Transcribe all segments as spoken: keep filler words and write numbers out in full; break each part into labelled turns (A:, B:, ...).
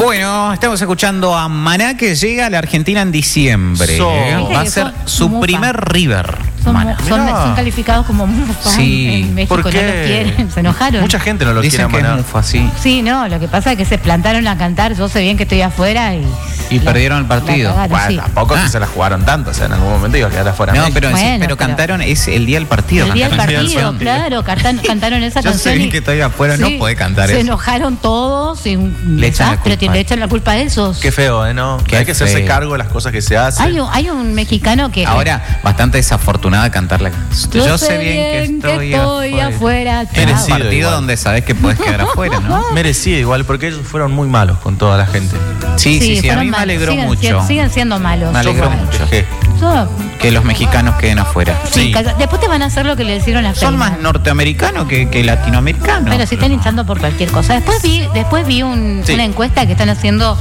A: Bueno, estamos escuchando a Maná, que llega a la Argentina en diciembre.
B: So,
A: Va a ser su
C: mufa.
A: primer River.
C: Son,
A: Maná.
C: son, son calificados como mufa.
A: Sí.
C: En México
B: ¿Por
C: no
B: qué?
C: los quieren, se enojaron.
B: Mucha gente no lo
A: Dicen
B: quiere
A: que es
B: Maná.
A: mufa, sí.
C: Sí, no, lo que pasa es que se plantaron a cantar. Yo sé bien que estoy afuera y.
A: Y
C: la-
A: perdieron el partido.
C: la cagaron,
B: Bueno,
C: sí.
B: tampoco es
A: Ah.
B: que se la jugaron tanto, o sea, en algún momento iba a quedar afuera.
A: No,
B: México.
A: pero, sí,
C: Bueno,
A: pero
C: pero-
A: cantaron es el día del partido.
C: El día del
A: cantaron esa
C: partido,
A: canción.
C: claro, cantan- cantaron esa
A: Yo sé
C: canción.
A: bien
C: y-
A: que estoy afuera, no puede cantar
C: se
A: eso.
C: enojaron todos y un
A: Le echan la
C: desastre,
A: culpa.
C: le echan la culpa a esos.
B: Qué feo, ¿eh? ¿No?
A: Qué
B: Hay que hacerse
A: feo.
B: cargo de las cosas que se hacen.
C: Hay un, hay un mexicano que.
A: Ahora, bastante desafortunada cantar la canción. Yo sé bien que estoy,
C: afuera.
A: afuera. Es un
B: Merecido
A: partido
B: igual.
A: donde sabes que podés quedar afuera, ¿no?
B: Merecido igual, porque ellos fueron muy malos con toda la gente.
A: Sí, sí, sí, a
C: fueron
A: mí me
C: malos.
A: alegró
C: siguen,
A: mucho
C: siguen- siguen siendo malos.
A: Me alegró
B: Yo
A: mucho.
B: festejé.
C: Yo-
A: que los mexicanos queden afuera.
C: sí,
B: Sí.
C: calla- después te van a hacer lo que le hicieron a
A: Son más norteamericanos que, que latinoamericanos.
C: Pero si están hinchando por cualquier cosa. Después vi, después vi un-
B: Sí.
C: una encuesta que están haciendo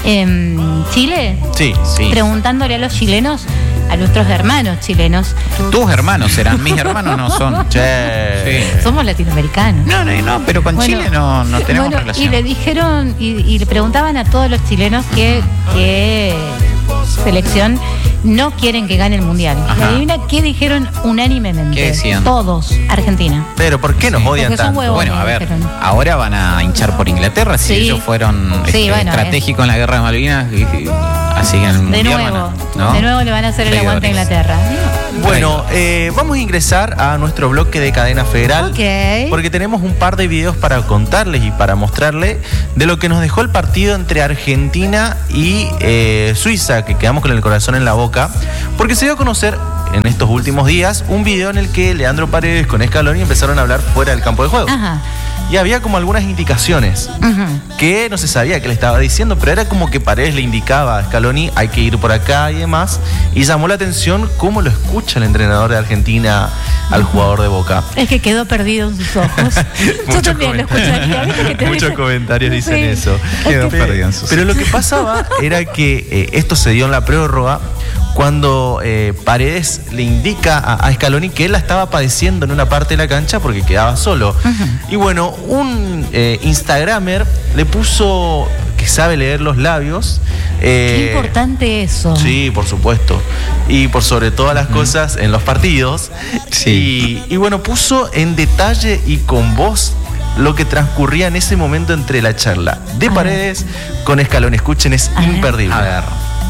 C: en Chile,
B: Sí.
A: Sí.
C: preguntándole a los chilenos, a nuestros hermanos chilenos,
A: Tus hermanos serán, mis hermanos no son.
B: Che.
A: Sí.
C: somos latinoamericanos.
A: No, no, no, pero con
C: Bueno,
A: Chile no, no tenemos
C: bueno,
A: relación.
C: Y le dijeron, y, y le preguntaban a todos los chilenos que, que selección no quieren que gane el mundial. Y
A: Ajá.
C: adivina qué dijeron unánimemente.
A: ¿Qué decían?
C: Todos, Argentina.
B: Pero ¿por qué nos
A: Sí.
B: odian
C: Porque son
B: tanto?
C: huevos.
A: Bueno, a ver,
C: dijeron.
A: ahora van a hinchar por Inglaterra si
C: Sí.
A: ellos fueron
C: Sí,
A: este,
C: bueno,
A: estratégicos en la guerra de Malvinas, y- y- así que en el
C: De
A: mundial
C: nuevo,
A: van a- ¿no?
C: de nuevo le van a hacer el aguante a
A: Traidores.
C: Inglaterra.
B: Bueno, eh, vamos a ingresar a nuestro bloque de Cadena Federal.
C: Ok.
B: Porque tenemos un par de videos para contarles y para mostrarles de lo que nos dejó el partido entre Argentina y eh, Suiza, que quedamos con el corazón en la boca. Porque se dio a conocer en estos últimos días un video en el que Leandro Paredes con Scaloni empezaron a hablar fuera del campo de juego.
C: Ajá.
B: Y había como algunas indicaciones
C: Ujú.
B: que no se sabía qué le estaba diciendo, pero era como que Paredes le indicaba a Scaloni hay que ir por acá y demás. Y llamó la atención cómo lo escucha el entrenador de Argentina al jugador de Boca.
C: Es que quedó perdido en sus ojos. Yo
B: Muchos
C: también lo escucharía. ¿Viste que te
B: Muchos
C: dicen?
B: comentarios dicen
C: Sí.
B: eso.
A: Quedó
B: Pero-
A: perdido en sus
B: Pero lo que pasaba era que eh, esto se dio en la prórroga cuando eh, Paredes le indica a, a Scaloni que él la estaba padeciendo en una parte de la cancha porque quedaba solo. Y bueno, un eh, Instagramer le puso que sabe leer los labios.
C: Qué
B: eh,
C: importante eso.
B: Sí, por supuesto. Y por sobre todas las cosas en los partidos.
A: Sí.
B: Y, y bueno, puso en detalle y con voz lo que transcurría en ese momento entre la charla de
C: A
B: Paredes con Scaloni. Escuchen, es
C: A ver.
B: imperdible.
A: A ver.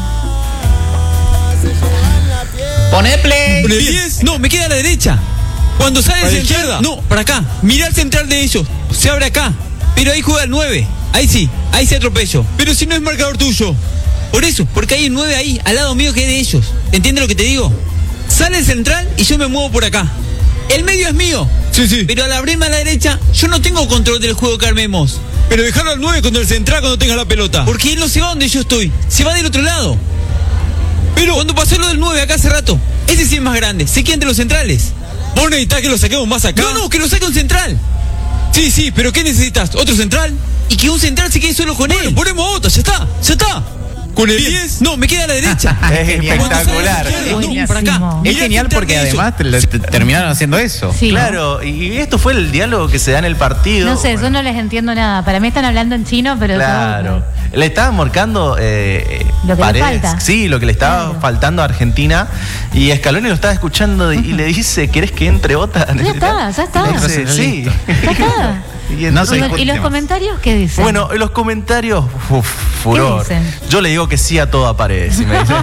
A: Poné play.
D: ¿Con el diez? No, me queda a la derecha. Cuando sale
E: ¿Para
D: el
E: la
D: central,
E: izquierda?
D: no, para acá. Mira el central de ellos. Se abre acá. Pero ahí juega el nueve. Ahí sí, ahí se atropello. Pero si no es marcador tuyo. Por eso, porque hay un nueve ahí, al lado mío que es de ellos. ¿Entiendes lo que te digo? Sale el central y yo me muevo por acá. El medio es mío.
E: Sí, sí.
D: Pero al abrirme a la derecha, yo no tengo control del juego que armemos.
E: Pero dejarlo al nueve contra el central cuando tenga la pelota.
D: Porque él no se va donde yo estoy. Se va del otro lado. Pero cuando pasó lo del nueve acá hace rato, ese sí es más grande. Se queda entre los centrales.
E: ¿Vos necesitas que lo saquemos más acá?
D: No, no, que lo saque un central.
E: Sí, sí, pero ¿qué necesitas? ¿Otro central?
D: Y que un central se quede solo con
E: Bueno,
D: él.
E: ponemos otro, ya está, ya está. ¿Con el diez?
D: No, me queda a la derecha.
B: Es
A: Genial.
B: espectacular.
D: No, para acá.
C: Buenísimo.
A: Es
D: Mirá
A: genial
D: el central
A: porque
D: de ellos.
A: además te- te- te- terminaron haciendo eso.
C: Sí.
B: Claro, y esto fue el diálogo que se da en el partido.
C: No sé, yo
B: Bueno,
C: no les entiendo nada. Para mí están hablando en chino, pero yo-
B: Claro. Le estaban marcando eh,
C: Lo que le
B: Paredes.
C: falta.
B: Sí, lo que le estaba
C: Claro.
B: faltando a Argentina. Y Scaloni lo estaba escuchando y, y le dice, ¿querés que entre otra?
C: Ya está, ya está.
B: Le dice, sí.
C: Ya está.
B: Y
A: No
B: entonces-
A: se
C: ¿Y,
A: discute
C: y los
A: más.
C: comentarios qué dicen?
B: Bueno, en los comentarios, uf, furor.
C: dicen?
B: Yo le digo que sí a todo a Paredes. Si me dice.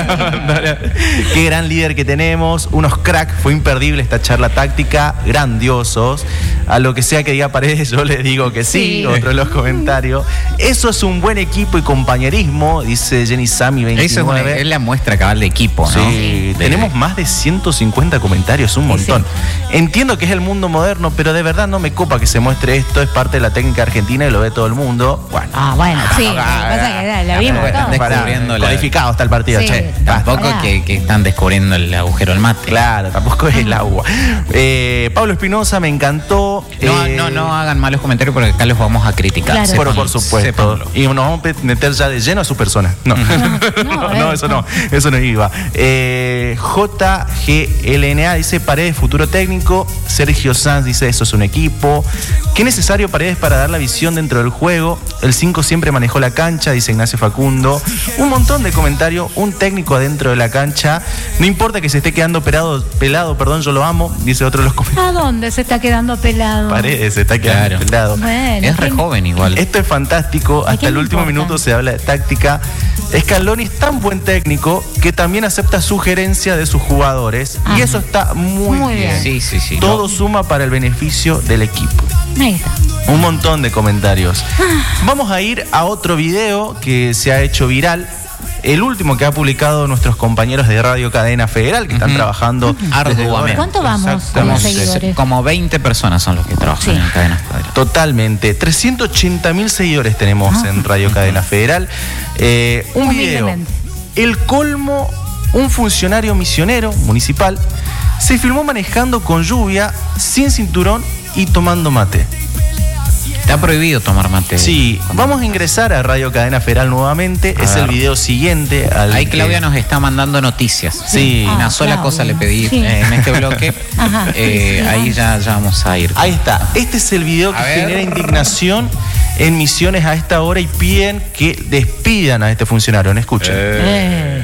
B: Qué gran líder que tenemos, unos cracks, fue imperdible esta charla táctica, grandiosos. A lo que sea que diga Paredes, yo le digo que sí,
C: Sí.
B: otro en los comentarios. Eso es un buen equipo y compañerismo, dice Jenny Sami
A: Eso es, una-
B: veintinueve.
A: es la muestra cabal de equipo, ¿no?
B: Sí,
A: De-
B: tenemos más de ciento cincuenta comentarios, un montón. Entiendo que es el mundo moderno, pero de verdad no me copa que se muestre esto, es parte de la técnica argentina y lo ve todo el mundo. Bueno.
C: Ah, bueno, sí. Lo que pasa es que la vimos
A: Bueno,
C: todos.
A: después- descubriendo la-
B: Codificado está el partido,
C: Sí.
B: che.
A: Tampoco
C: Pará.
A: que, que están descubriendo el agujero al mate.
B: Claro, tampoco es el agua. Eh, Pablo Espinosa me encantó.
A: No,
B: eh,
A: no, no hagan malos comentarios porque acá los vamos a criticar.
C: Claro.
B: Pero
A: Sépanlo,
B: por supuesto.
A: sépanlo.
B: Y nos vamos a meter ya de lleno a su persona. No, no,
C: no, eh,
B: eso
C: no.
B: no, eso no iba. Eh, J G L N A dice Paredes, futuro técnico. Sergio Sanz dice eso es un equipo. Qué necesario Paredes para dar la visión dentro del juego. El cinco siempre manejó la cancha, dice Ignacio Facundo. Un montón de comentarios. Un técnico adentro de la cancha. No importa que se esté quedando pelado, pelado, perdón, yo lo amo, dice otro de los comentarios.
C: ¿A dónde se está quedando pelado?
B: Paredes se está quedando
A: Claro.
B: pelado.
C: Bueno,
A: Es re
C: ¿quién-
A: joven igual.
B: Esto es fantástico.
C: ¿A
B: Hasta
C: quién
B: el
C: le
B: último
C: importa?
B: minuto se habla de táctica. Scaloni es tan buen técnico que también acepta sugerencias de sus jugadores.
C: Ajá.
B: Y eso está muy,
C: Muy
B: bien.
C: bien.
A: Sí, sí, sí.
B: Todo suma para el beneficio del equipo.
C: Ahí está.
B: Un montón de comentarios. Vamos a ir a otro video que se ha hecho viral. El último que ha publicado nuestros compañeros de Radio Cadena Federal, que están
A: Ujú.
B: trabajando desde
A: Arduamente.
B: ahora.
C: ¿Cuánto vamos con los
B: Exactamente.
C: seguidores?
A: Como veinte personas son los que trabajan
C: Sí.
A: en Cadena Federal.
B: Totalmente. trescientos ochenta mil seguidores tenemos
C: Ah.
B: en Radio Cadena Federal. Eh, un video.
C: Humildemente.
B: El colmo, un funcionario misionero municipal se filmó manejando con lluvia, sin cinturón y tomando mate.
A: Está prohibido tomar mate.
B: Sí, vamos a ingresar a Radio Cadena Federal nuevamente.
A: A
B: Es
A: ver.
B: el video siguiente. Al
A: Ahí
B: que-
A: Claudia nos está mandando noticias.
B: Sí.
A: Una
C: Ah,
A: sola
C: Claudia.
A: cosa le pedí
C: Sí.
A: eh, en este bloque.
C: Ajá.
A: Eh,
C: Sí,
A: ahí
C: sí.
A: ya, ya vamos a ir.
B: Ahí está. Este es el video que
A: A ver.
B: genera indignación en Misiones a esta hora y piden que despidan a este funcionario. ¿No escuchen?
C: Eh.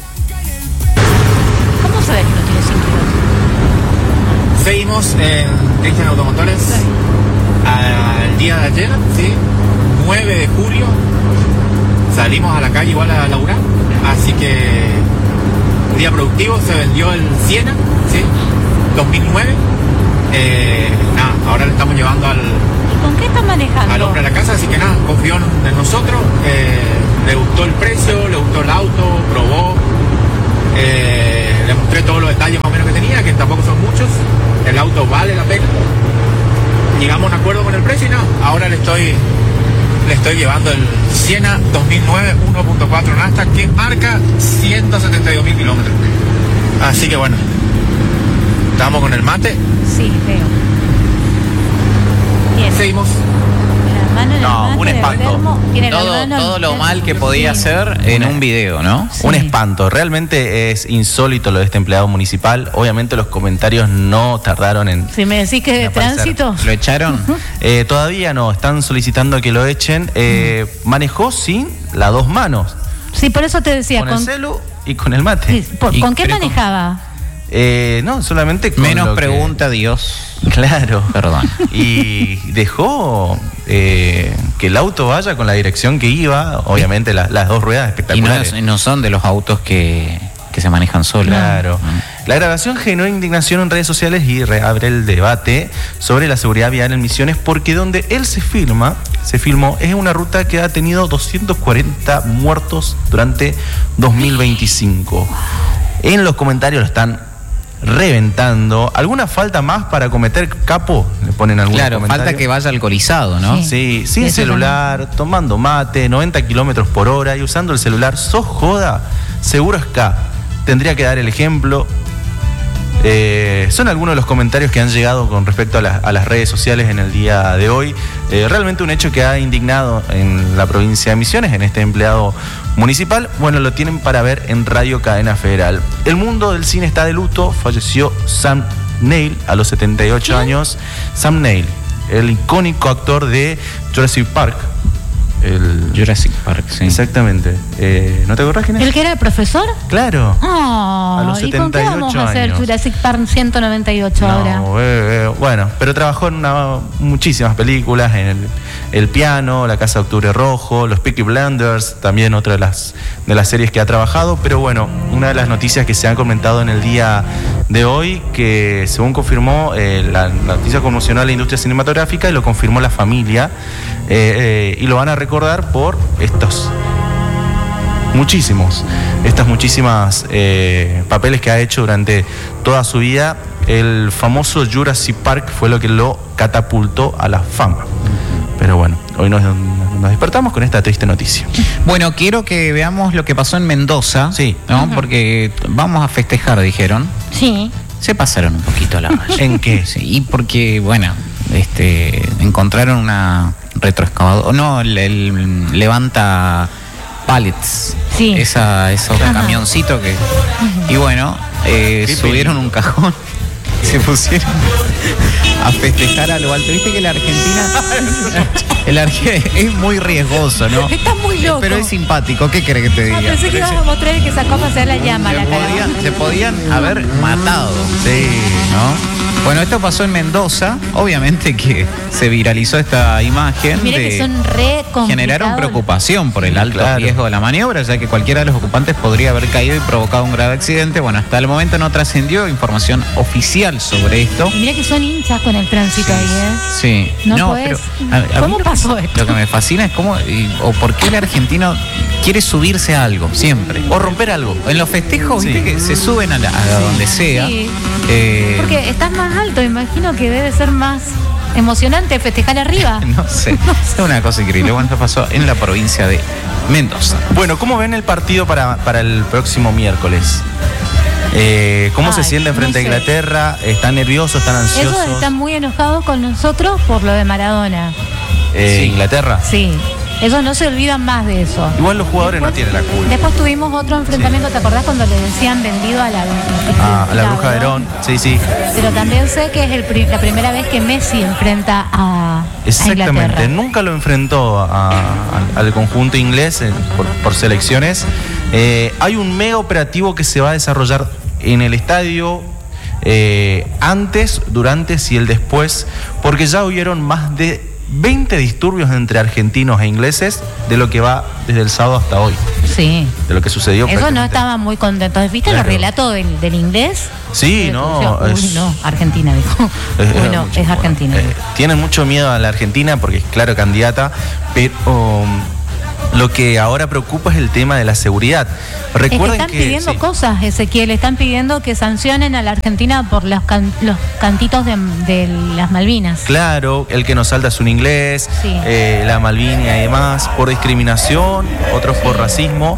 C: ¿Cómo sabes que no tiene cinturón?
F: Seguimos en Cristian Automotores. Al día de ayer, ¿sí? nueve de julio, salimos a la calle igual a laburar. Así que, día productivo, se vendió el Siena, ¿sí? dos mil nueve. Eh, nada, ahora le estamos llevando al,
C: ¿Y con qué estás manejando?
F: al hombre a la casa, así que nada, confió en, en nosotros. Eh, le gustó el precio, le gustó el auto, probó. Eh, le mostré todos los detalles más o menos que tenía, que tampoco son muchos. El auto vale la pena. Llegamos a un acuerdo con el precio y nada, ahora le estoy le estoy llevando el Siena dos mil nueve uno punto cuatro Nasdaq que marca ciento setenta y dos mil kilómetros. Así que bueno, estamos con el mate,
C: Sí, veo. Bien.
F: seguimos.
C: La mano en el
B: No,
C: mate
B: un
C: del
B: espanto.
C: termo, tiene la
A: Todo,
C: mano
A: todo
C: en-
A: lo mal que podía
C: Sí.
A: hacer en un video, ¿no?
C: Sí.
B: Un espanto. Realmente es insólito lo de este empleado municipal. Obviamente los comentarios no tardaron en...
C: Si me decís que es de
B: En aparecer.
C: tránsito.
A: ¿Lo echaron?
B: Eh, todavía no, están solicitando que lo echen. Eh, manejó sin las dos manos,
C: Sí, por eso te decía.
B: con
C: Con,
B: el celu y con el mate.
C: sí, por-
A: Y
C: ¿con qué
A: pero con-
C: manejaba?
B: Eh, no, solamente con
A: Menos
B: lo que-
A: pregunta Dios.
B: Claro.
A: Perdón.
B: Y dejó eh, que el auto vaya con la dirección que iba. Obviamente la- las dos ruedas
A: Y no,
B: espectaculares.
A: es- no son de los autos que, que se manejan solos.
B: Claro.
A: Mm.
B: La grabación generó indignación en redes sociales y reabre el debate sobre la seguridad vial en Misiones, porque donde él se filma, se filmó, es una ruta que ha tenido doscientos cuarenta muertos durante dos mil veinticinco. En los comentarios lo están reventando. ¿Alguna falta más para cometer, capo? Le ponen algún
A: Claro,
B: comentario.
A: falta que vaya alcoholizado, ¿no?
C: Sí.
B: Sí, sin
C: Eso
B: celular, tomando mate, noventa kilómetros por hora y usando el celular. ¿Sos joda? Seguro es K. Tendría que dar el ejemplo. Eh, son algunos de los comentarios que han llegado con respecto a, la- a las redes sociales en el día de hoy. Eh, realmente un hecho que ha indignado en la provincia de Misiones, en este empleado municipal. Bueno, lo tienen para ver en Radio Cadena Federal. El mundo del cine está de luto. Falleció Sam Neill a los setenta y ocho años. Sam Neill, el icónico actor de Jurassic Park. El...
A: Jurassic Park, sí.
B: Exactamente. Eh, ¿No te acordás quién es?
C: ¿El que era el profesor?
B: Claro.
C: Oh,
B: A los
C: ¿y con qué vamos a hacer
B: setenta y ocho años.
C: Jurassic Park ciento noventa y ocho ahora?
B: No, eh, eh, bueno, pero trabajó en una- muchísimas películas, en el, El Piano, La Casa de Octubre Rojo, Los Peaky Blinders, también otra de las, de las series que ha trabajado. Pero bueno, una de las noticias que se han comentado en el día de hoy, que según confirmó, eh, la, la noticia conmocionó a la industria cinematográfica y lo confirmó la familia, eh, eh, y lo van a recordar por estos muchísimos, estas muchísimas eh, papeles que ha hecho durante toda su vida. El famoso Jurassic Park fue lo que lo catapultó a la fama. Pero bueno, hoy nos, nos despertamos con esta triste noticia.
A: Bueno, quiero que veamos lo que pasó en Mendoza.
B: Sí.
A: ¿No? Porque vamos a festejar, dijeron.
C: Sí.
A: Se pasaron un poquito la valla.
B: ¿En qué?
A: Sí, y porque, bueno, este, encontraron una retroexcavadora. No, el, el levanta pallets.
C: Sí.
A: Esa, esos
C: Ajá.
A: camioncitos que. Y bueno, eh,
B: Qué
A: subieron un cajón. Se pusieron a festejar a lo alto. Viste que la Argentina el Arge- es muy riesgoso, ¿no?
C: Está muy loco.
A: Pero es simpático. ¿Qué crees que te diga?
C: Ah, pensé que ibas a mostrar el que sacó a pasear la llama,
A: se,
C: la cara.
A: podían, se podían haber matado. Sí, ¿no? Bueno, esto pasó en Mendoza. Obviamente que se viralizó esta imagen.
C: Mire
A: de,
C: que son re complicados.
A: generaron preocupación por el alto
B: Claro.
A: riesgo de la maniobra, ya que cualquiera de los ocupantes podría haber caído y provocado un grave accidente. Bueno, hasta el momento no trascendió información oficial sobre esto.
C: Y mira que son hinchas con el tránsito ahí, ¿eh?
A: Sí.
C: No podés.
A: a- a mí
C: ¿Cómo
A: lo-
C: pasó esto?
A: Lo que me fascina es cómo y- o por qué el argentino quiere subirse a algo, siempre.
B: O romper algo.
A: En los festejos, viste
B: Sí.
A: que se suben a, la- a donde sea.
C: Sí.
A: Eh,
C: Porque estás más alto, imagino que debe ser más emocionante festejar arriba.
A: no sé, es una cosa increíble. Bueno, esto pasó en la provincia de Mendoza.
B: Bueno, ¿cómo ven el partido para, para el próximo miércoles? Eh, ¿Cómo se
C: Ay,
B: sienten frente
C: no
B: a
C: sé.
B: Inglaterra? ¿Están nerviosos? ¿Están ansiosos?
C: Ellos están muy enojados con nosotros por lo de Maradona.
B: Eh,
A: Sí.
B: Inglaterra.
C: Sí, ellos no se olvidan más de eso.
B: Igual los jugadores
C: Después-
B: no tienen la culpa.
C: Después tuvimos otro enfrentamiento, ¿te acordás cuando le decían vendido a la,
B: Ah, a la bruja de Herón. Sí, sí.
C: Pero también sé que es el pri- la primera vez que Messi enfrenta a, a
B: Exactamente.
C: Inglaterra.
B: Nunca lo enfrentó a- a- al conjunto inglés eh, por, por selecciones. Eh, hay un mega operativo que se va a desarrollar en el estadio eh, antes, durante y el después, porque ya hubieron más de veinte disturbios entre argentinos e ingleses de lo que va desde el sábado hasta hoy,
C: Sí.
B: de lo que sucedió.
C: Eso no
B: prácticamente.
C: estaban muy contentos. ¿Viste
B: Claro.
C: los relatos del, del inglés?
B: Sí,
C: Que
B: no,
C: pusieron, Uy,
B: es-
C: no, Argentina dijo.
B: Eh,
C: Uy, no,
B: mucho-
C: es Argentina.
B: eh, tienen mucho miedo a la Argentina porque es claro candidata, pero um, lo que ahora preocupa es el tema de la seguridad.
C: Es que
B: Recuerden
C: están
B: que,
C: pidiendo
B: sí,
C: cosas, Ezequiel, están pidiendo que sancionen a la Argentina por los, can- los cantitos de, de las Malvinas.
B: claro, el que nos salta es un inglés,
C: Sí.
B: eh, la Malvinia y demás, por discriminación, otros por racismo.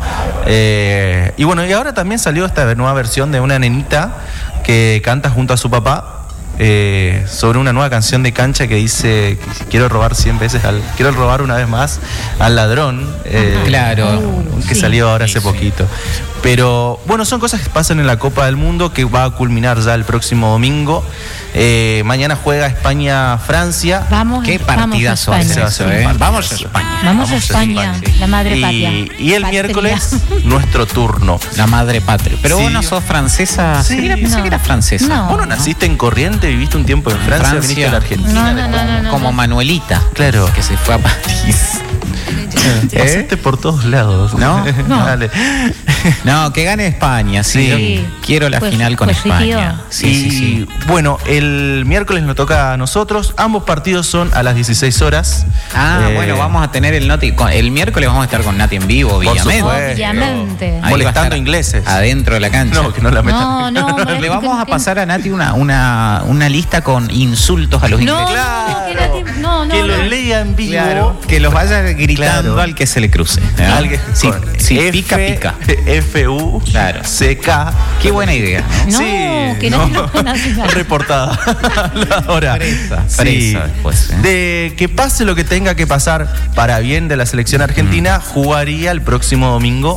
B: eh, y bueno, y ahora también salió esta nueva versión de una nenita que canta junto a su papá. eh, sobre una nueva canción de cancha que dice quiero robar cien veces al quiero robar una vez más al ladrón, eh,
A: Claro.
C: Uh,
B: que
C: sí.
B: salió ahora hace
A: Sí, sí.
B: poquito. Pero bueno, son cosas que pasan en la Copa del Mundo que va a culminar ya el próximo domingo. Eh, mañana juega España-Francia.
C: Vamos,
A: Qué
C: vamos a
A: partidazo
C: España.
A: ese va a ser, ¿eh? Vamos a España.
C: Vamos a España, la madre
B: y,
C: patria.
B: y el
C: Patria.
B: miércoles, nuestro turno.
A: La madre patria. Pero
B: Sí.
A: vos no sos francesa.
B: Sí.
A: Sí, era- pensé
C: No.
A: que eras francesa.
C: No.
B: Vos no naciste en Corrientes, viviste un tiempo en Francia,
A: Francia.
B: viniste a la Argentina.
C: No, no,
B: después.
C: no, no, no.
A: Como Manuelita.
B: Claro.
A: Que se fue a París. ¿Eh?
B: Pasaste por todos lados.
A: No,
C: no.
B: Dale.
A: No, que gane España, sí.
B: Sí.
A: Yo quiero la
C: Pues-
A: final con
C: pues sí,
A: España.
C: tío.
A: Sí, sí,
B: y
A: sí.
B: bueno, el miércoles nos toca a nosotros. Ambos partidos son a las dieciséis horas.
A: Ah,
B: Eh,
A: bueno, vamos a tener el Nati. con- El miércoles vamos a estar con Nati en vivo, obviamente.
B: supuesto.
C: Obviamente.
A: Ahí va a
B: Molestando
A: estar
B: ingleses.
A: Adentro de la cancha.
B: No, que no la metan.
C: No, no,
A: Le vamos a pasar a Nati una, una, una lista con insultos a los
C: No,
A: ingleses.
C: no, que Nati- no, no,
B: que lo
C: no.
B: lea en vivo.
A: Claro, que los vaya gritando
B: Claro.
A: al que se le cruce. ¿no?
B: Alguien
A: Sí,
B: con
A: sí,
B: F-
A: pica, pica.
B: F U
A: Claro.
B: C K.
A: Qué buena idea. ¿no?
C: No,
B: Sí,
C: que Nati no pueda hacer nada.
B: reportada. Ahora,
A: Presa,
B: sí.
A: presa después, ¿eh?
B: De que pase lo que tenga que pasar para bien de la selección argentina, jugaría el próximo domingo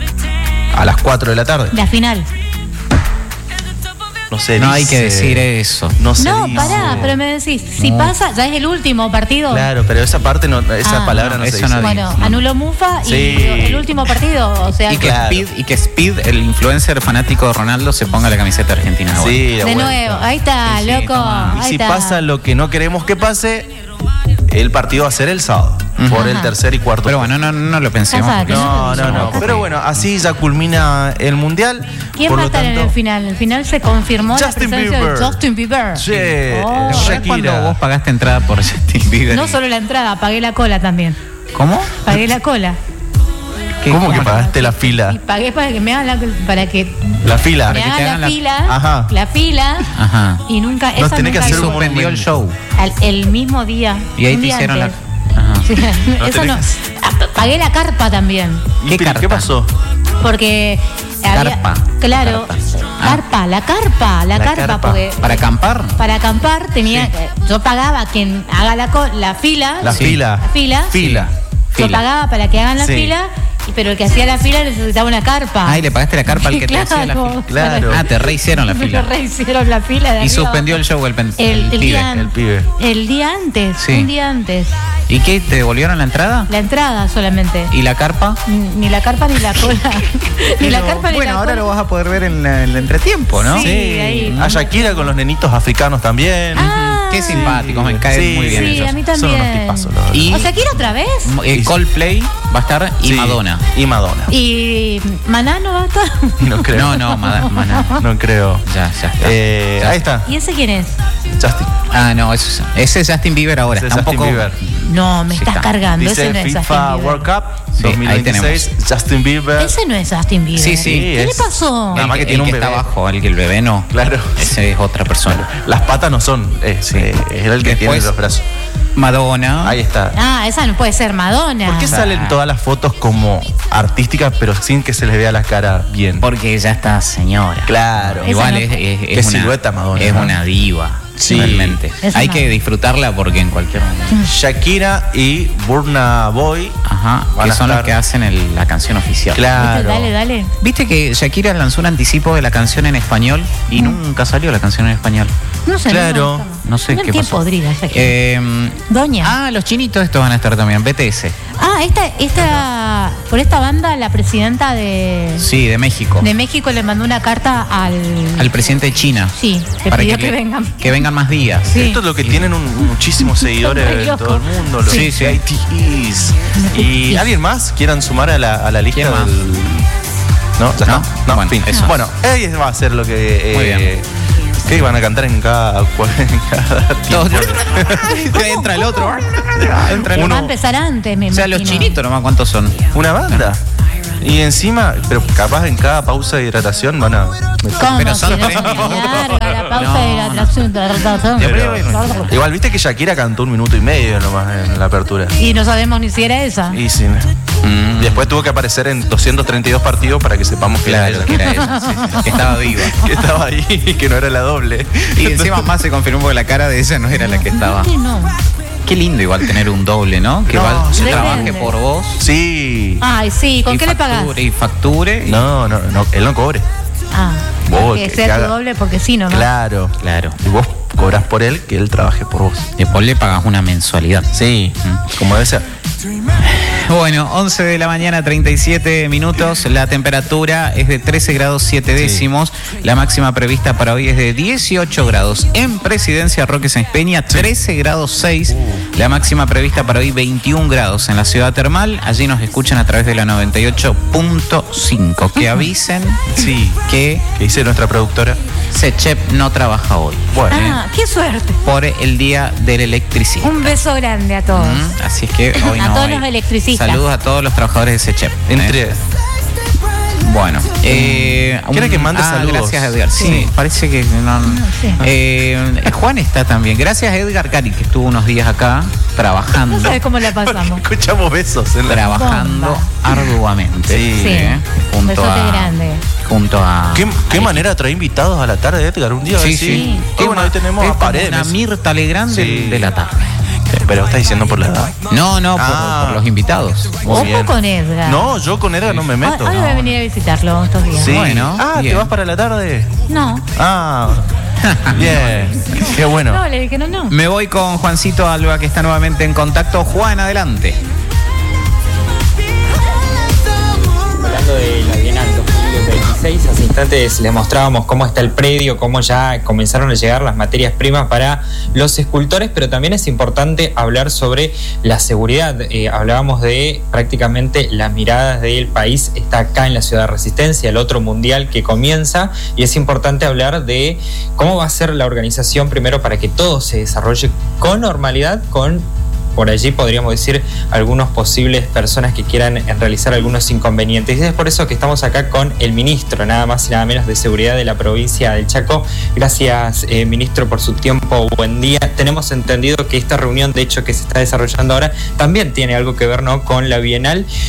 B: a las cuatro de la tarde.
C: La final.
B: No sé,
A: No hay que decir eso.
B: No sé.
C: No, pará, pero me decís, si
A: No.
C: pasa, ya es el último partido.
B: Claro, pero esa parte no, esa
C: Ah,
B: palabra
A: no,
B: no, se
A: eso
B: dice.
A: no
C: Bueno,
A: digo.
C: anuló Mufa y
B: Sí.
C: el último partido, o sea,
A: Y que,
B: Claro.
A: Speed, y que Speed, el influencer fanático de Ronaldo, se ponga la camiseta argentina. Bueno.
B: Sí,
C: de
B: vuelta.
C: nuevo, ahí está,
A: Sí, sí,
C: loco.
A: toma.
B: Y
C: ahí
B: si
C: está.
B: pasa lo que no queremos que pase, el partido va a ser el sábado,
A: Ujú.
B: por el
C: Ajá.
B: tercer y cuarto.
A: Pero bueno, no, no lo pensemos.
C: Casate.
A: porque
B: No,
A: eso-
B: no, no.
A: eso-
B: Pero bueno, así ya culmina el mundial.
C: ¿Quién
B: Por
C: va a
B: lo
C: estar en
B: tanto,
C: el final? En el final se confirmó
B: Justin
C: la presencia
B: Bieber.
C: de Justin Bieber.
B: Sí,
C: Oh.
A: ¿Te acordás
B: Shakira.
A: cuando vos pagaste entrada por Justin Bieber?
C: No solo la entrada, pagué la cola también.
A: ¿Cómo?
C: Pagué la cola.
A: ¿Qué-
B: ¿Cómo que
A: no?
B: pagaste la
C: Y
B: fila?
C: pagué para que me hagan la, para que
B: La fila.
C: me
A: que te
C: hagan
A: hagan
C: la
A: la-
C: fila,
B: Ajá.
C: la fila
A: Ajá.
C: y nunca
B: Nos
C: esa
B: tenés que
C: nunca
B: hacer
C: hizo.
B: un
A: Suspendió el show.
C: Al- el mismo día.
A: Y ahí
C: un
A: te
C: día
A: hicieron la.
C: antes.
A: Ajá.
C: Sí, eso no.
B: tenés-
C: Ah, pagué la carpa también.
B: ¿Y
A: ¿Qué
B: pero
A: carta?
B: ¿Qué pasó?
C: Porque había-
A: Carpa.
C: claro,
A: Carpa. Ah.
C: carpa, la carpa, la,
B: La
C: carpa,
B: carpa.
C: porque
A: Para acampar.
C: para acampar tenía,
A: Sí.
C: eh, yo pagaba quien haga la, co- la fila,
B: La
A: Sí.
B: fila.
C: la fila,
B: Fila.
C: yo
A: Fila.
C: pagaba para que hagan la
B: Sí.
C: fila Y pero el que hacía la fila necesitaba una carpa.
A: Ah, y le pagaste la carpa al que
C: Claro,
A: te hacía la fila.
B: Claro.
A: Ah, te rehicieron la
C: Me
A: fila.
C: rehicieron la fila de
A: Y
C: arriba
A: suspendió el
C: abajo.
A: show el, pen-
C: el,
A: el
C: el
A: pibe.
C: día,
B: el pibe.
C: el día antes,
A: Sí.
C: un día antes.
A: ¿Y qué? ¿Te devolvieron la entrada?
C: La entrada solamente.
A: ¿Y la carpa?
C: Ni la carpa ni la cola. ni la carpa ni
A: Bueno,
C: la
A: ahora
C: cola.
A: lo vas a poder ver en la- el entretiempo, ¿no?
C: Sí, ahí.
B: A Shakira con los nenitos africanos también.
C: Ah,
A: Qué simpáticos, me caen
B: Sí,
A: muy bien
C: sí,
A: ellos.
C: a mí
B: Son
C: también.
B: unos tipazos, la verdad.
A: Y
C: ¿O Shakira otra vez?
A: eh, Coldplay va a estar y
B: Sí,
A: Madonna.
B: Y Madonna.
C: ¿Y Maná no va a estar?
B: No creo.
A: No, no, Mada- Maná.
B: No creo.
A: Ya, ya está.
B: Eh,
A: Ya
B: ahí está.
C: ¿Y ese quién es?
B: Justin.
A: Ah, no, eso- ese es Justin Bieber ahora.
B: Ese es
A: Está un
B: Justin
A: poco.
B: Bieber.
C: No, me
A: Sí
C: estás
A: está.
C: cargando.
B: Dice
C: ese no es
B: FIFA
C: Justin Bieber.
B: World Cup
A: Sí,
B: dos mil veintiséis. Justin Bieber.
C: Ese no es Justin Bieber.
A: Sí, sí.
C: ¿Qué le
B: es-
C: pasó?
B: Nada más
A: El
B: que tiene
A: el
B: un
A: que está
B: bebé.
A: abajo, el que el bebé no.
B: Claro.
A: Ese es otra persona.
B: Las patas no son. Es,
A: Sí.
B: eh, es el que tiene
A: Después-
B: los brazos.
A: Madonna.
B: Ahí está.
C: Ah, esa no puede ser Madonna.
B: ¿Por qué salen todas las fotos como artísticas pero sin que se les vea la cara bien?
A: Porque ya está señora.
B: Claro.
A: Igual
C: Esa no-
A: es, es,
B: Qué
A: es una,
B: silueta Madonna,
A: es
B: ¿no?
A: una diva.
B: Sí.
A: Realmente.
C: Esa
A: Hay
C: no.
A: que disfrutarla porque en cualquier momento.
B: Shakira y Burna Boy.
A: Ajá.
B: Van
A: Que
B: a
A: son los
B: estar-
A: que hacen el- la canción oficial.
B: Claro.
C: Dale, dale.
A: ¿Viste que Shakira lanzó un anticipo de la canción en español y nunca salió la canción en español?
C: No sé.
B: Claro.
C: No,
A: No sé
C: no
A: qué
C: tiene
A: pasó.
C: podrida Shakira.
A: Eh,
C: Doña.
A: ah, los chinitos estos van a estar también, B T S.
C: Ah, esta, esta, por esta banda, la presidenta de,
A: Sí, de México.
C: de México le mandó una carta al.
A: Al presidente de China.
C: Sí, le
A: Para
C: pidió
A: que,
C: que,
A: le-
C: vengan.
A: que vengan más días.
C: Sí.
B: Esto es lo que tienen un- muchísimos seguidores
C: Son re
B: en todo el
C: locos.
B: mundo. Los
A: Sí, sí.
B: I T Es. ¿Y alguien más quieran sumar a la, a la lista?
A: ¿Quién más?
B: del- No, ya
A: ¿No?
B: está. No,
A: Bueno,
B: fin.
A: eso.
B: Bueno, ella va a ser lo que.
A: Muy
B: eh,
A: bien.
B: ¿Qué van a cantar en cada, en cada
A: Todos-
B: tiempo?
A: Entra el otro. Entra el
C: Va
B: Uno-
C: a empezar antes, me
A: O sea, los
C: imagino.
A: chinitos nomás, ¿cuántos son?
B: Una banda. Y encima, pero capaz en cada pausa de hidratación van a.
C: ¿Cómo?
A: Pero son
C: Si no
A: tres
C: se
A: minutos.
C: larga la pausa
A: No,
C: de la hidratación, de la hidratación.
B: Pero- igual viste que Shakira cantó un minuto y medio nomás en la apertura.
C: Y no sabemos ni si era esa.
B: Y sí.
A: Mm.
B: Y después tuvo que aparecer en doscientos treinta y dos partidos para que sepamos que
A: Claro,
B: era
A: que
B: ella.
A: era ella, sí, sí, que estaba viva.
B: Que estaba ahí y que no era la doble.
A: Y encima más se confirmó que la cara de ella no era la que estaba.
C: Sí, no.
A: Qué lindo igual tener un doble, ¿no? Que
B: No,
A: igual se
C: depende.
A: trabaje por vos.
B: Sí.
C: Ay, sí, ¿con
A: y
C: qué le pagas?
A: facture, Y facture. y-
B: No, no, no, él no cobre.
C: Ah,
B: Vos,
C: que
B: que-
C: sea
B: que
C: tu
B: haga-
C: doble porque sí, ¿no?
B: Claro.
A: Claro.
B: Y vos cobras por él, que él trabaje por vos.
A: Después le pagas una mensualidad.
B: Sí. Como debe ser.
A: Bueno, once de la mañana, treinta y siete minutos. La temperatura es de trece grados siete décimos. La máxima prevista para hoy es de dieciocho grados. En Presidencia Roque Sáenz Peña, trece grados seis. La máxima prevista para hoy, veintiún grados. En la ciudad termal, allí nos escuchan a través de la noventa y ocho punto cinco. Que avisen
B: Sí.
A: que
B: ¿Qué dice nuestra productora?
A: Sechep no trabaja hoy.
B: Bueno.
C: Ah, qué suerte.
A: Por el Día del Electricista.
C: Un beso grande a todos.
A: Mm, Así es que hoy
C: A
A: no
C: todos
A: hay.
C: los electricistas.
A: Saludos a todos los trabajadores de Sechep.
B: Entre.
A: Bueno, eh,
B: ¿Quiere
A: un-
B: que mande
A: ah,
B: saludos?
A: Gracias, Edgar. Sí,
C: Sí.
A: parece que no. no.
C: sí.
A: Eh, Juan está también. Gracias, Edgar Cari, que estuvo unos días acá trabajando,
C: No sabes cómo la pasamos.
B: Escuchamos besos en la.
A: trabajando
C: Bomba.
A: arduamente.
B: Sí.
C: Sí.
A: ¿eh? Junto
C: Besote
A: a,
C: grande.
A: junto a.
B: ¿Qué, qué
A: a-
B: manera trae invitados a la tarde, Edgar? Un día. a ver
A: Sí,
B: si-
A: sí.
B: Qué bueno, hoy tenemos
A: es
B: a
A: como
B: Paredes.
A: una Mirta Legrand
B: Sí.
A: del- de la tarde.
B: Pero estás diciendo por la edad.
A: No, no, por,
B: Ah.
A: por los invitados.
B: Muy
C: Ojo
B: bien.
C: con Edgar.
B: No, yo con Edgar no me meto.
C: Ahora voy a venir a visitarlo estos días.
B: Sí.
A: Bueno,
B: Ah, ¿te
A: bien.
B: vas para la tarde?
C: No.
B: Ah, bien. Qué bueno.
C: No, le dije no, no.
A: Me voy con Juancito Alba, que está nuevamente en contacto. Juan, adelante.
G: Hablando de la Bienal dos mil veintiséis, hace instantes les mostrábamos cómo está el predio, cómo ya comenzaron a llegar las materias primas para los escultores, pero también es importante hablar sobre la seguridad. Eh, hablábamos de prácticamente las miradas del país, está acá en la Ciudad de Resistencia, el otro mundial que comienza, y es importante hablar de cómo va a ser la organización primero para que todo se desarrolle con normalidad, con por allí podríamos decir algunos posibles personas que quieran realizar algunos inconvenientes. Y es por eso que estamos acá con el ministro, nada más y nada menos, de Seguridad de la provincia del Chaco. Gracias, eh, ministro, por su tiempo. Buen día. Tenemos entendido que esta reunión, de hecho, que se está desarrollando ahora, también tiene algo que ver, ¿no?, con la Bienal.